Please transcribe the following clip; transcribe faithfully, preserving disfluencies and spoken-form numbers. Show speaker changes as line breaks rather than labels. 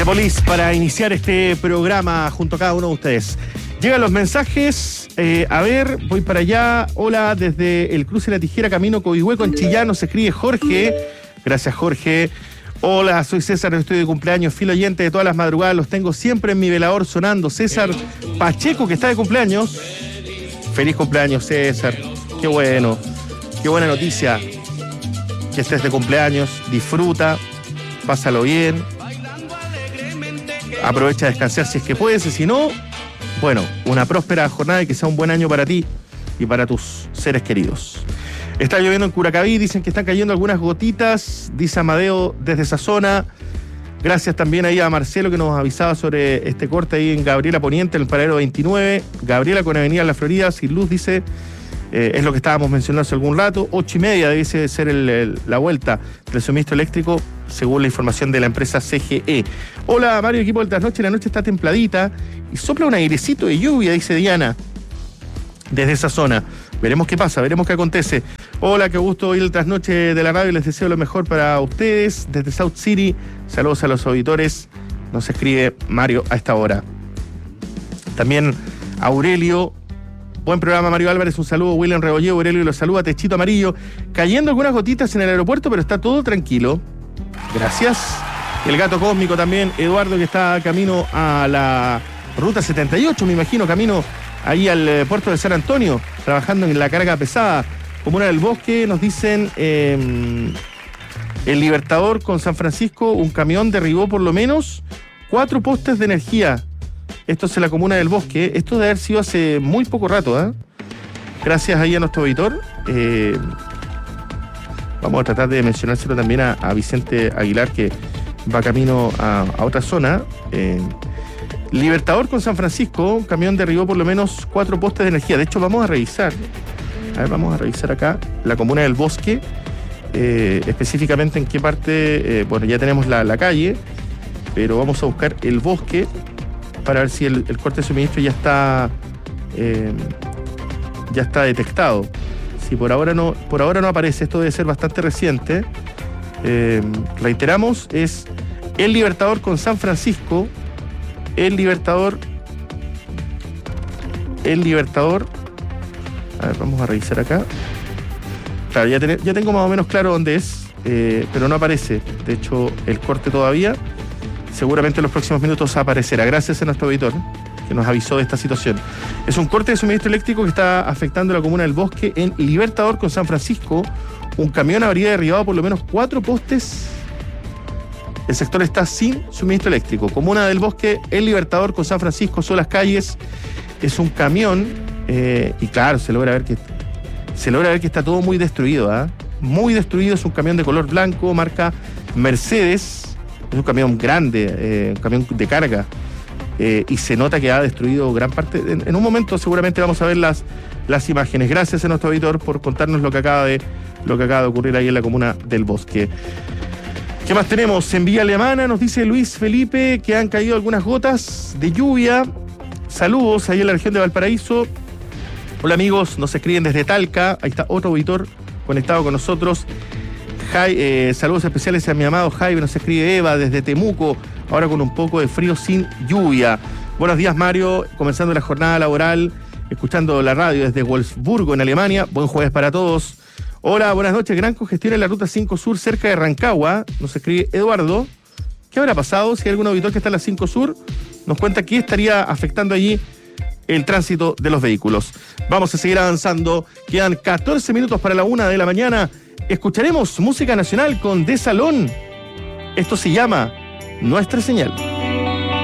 The Police para iniciar este programa junto a cada uno de ustedes. Llegan los mensajes, eh, a ver, voy para allá. Hola, desde el cruce de la Tijera, camino Coihue con Chillán, nos escribe Jorge. Gracias, Jorge. Hola, soy César, estoy de cumpleaños, fiel oyente de todas las madrugadas, los tengo siempre en mi velador sonando. César Pacheco, que está de cumpleaños. Feliz cumpleaños, César. Qué bueno, qué buena noticia que estés de cumpleaños. Disfruta, pásalo bien. Aprovecha a descansar si es que puedes, y si no, bueno, una próspera jornada y que sea un buen año para ti y para tus seres queridos. Está lloviendo en Curacaví, dicen que están cayendo algunas gotitas, dice Amadeo desde esa zona. Gracias también ahí a Marcelo que nos avisaba sobre este corte ahí en Gabriela Poniente, en el paradero veintinueve. Gabriela con Avenida La Florida, sin luz, dice, eh, es lo que estábamos mencionando hace algún rato. Ocho y media debe ser el, el, la vuelta del suministro eléctrico, según la información de la empresa C G E. Hola, Mario, equipo del Trasnoche, la noche está templadita y sopla un airecito de lluvia, dice Diana, desde esa zona. Veremos qué pasa, veremos qué acontece. Hola, qué gusto oír el Trasnoche de la radio, les deseo lo mejor para ustedes desde South City. Saludos a los auditores, nos escribe Mario a esta hora. También Aurelio, buen programa Mario Álvarez, un saludo. William Rebolleo, Aurelio los saluda, Techito Amarillo. Cayendo algunas gotitas en el aeropuerto, pero está todo tranquilo. Gracias. El gato cósmico también, Eduardo, que está camino a la ruta setenta y ocho, me imagino, camino ahí al puerto de San Antonio, trabajando en la carga pesada. Comuna del Bosque, nos dicen, eh, el Libertador con San Francisco, un camión derribó por lo menos cuatro postes de energía. Esto es en la Comuna del Bosque. Esto debe haber sido hace muy poco rato, ¿eh? Gracias ahí a nuestro auditor. Eh, vamos a tratar de mencionárselo también a, a Vicente Aguilar, que va camino a, a otra zona. Eh, Libertador con San Francisco, un camión derribó por lo menos cuatro postes de energía. De hecho, vamos a revisar. A ver, vamos a revisar acá la Comuna del Bosque, eh, específicamente en qué parte. Eh, bueno, ya tenemos la, la calle, pero vamos a buscar el bosque para ver si el, el corte de suministro ya está eh, ya está detectado. Si por ahora no, por ahora no aparece, esto debe ser bastante reciente. Eh, reiteramos, es el Libertador con San Francisco, el Libertador, el Libertador. A ver, vamos a revisar acá. Claro, ya, ten, ya tengo más o menos claro dónde es, eh, pero no aparece. De hecho, el corte todavía. Seguramente en los próximos minutos aparecerá. Gracias a nuestro auditor que nos avisó de esta situación. Es un corte de suministro eléctrico que está afectando a la Comuna del Bosque en Libertador con San Francisco. Un camión habría derribado por lo menos cuatro postes. El sector está sin suministro eléctrico. Comuna del Bosque, el Libertador con San Francisco, son las calles. Es un camión. Eh, y claro, se logra ver que se logra ver que está todo muy destruido, ¿eh? Muy destruido. Es un camión de color blanco, marca Mercedes. Es un camión grande, eh, un camión de carga. Eh, y se nota que ha destruido gran parte. En, en un momento seguramente vamos a ver las, las imágenes. Gracias a nuestro auditor por contarnos lo que acaba de, lo que acaba de ocurrir ahí en la Comuna del Bosque. ¿Qué más tenemos? En Villa Alemana nos dice Luis Felipe que han caído algunas gotas de lluvia. Saludos ahí en la región de Valparaíso. Hola amigos, nos escriben desde Talca. Ahí está otro auditor conectado con nosotros. Jai, eh, saludos especiales a mi amado Jaime. Nos escribe Eva desde Temuco. Ahora con un poco de frío sin lluvia. Buenos días Mario, comenzando la jornada laboral, escuchando la radio desde Wolfsburgo en Alemania. Buen jueves para todos. Hola, buenas noches. Gran congestión en la ruta cinco Sur cerca de Rancagua. Nos escribe Eduardo. ¿Qué habrá pasado? Si hay algún auditor que está en la cinco Sur, nos cuenta qué estaría afectando allí el tránsito de los vehículos. Vamos a seguir avanzando. Quedan catorce minutos para la una de la mañana. Escucharemos música nacional con De Salón. Esto se llama Nuestra Señal.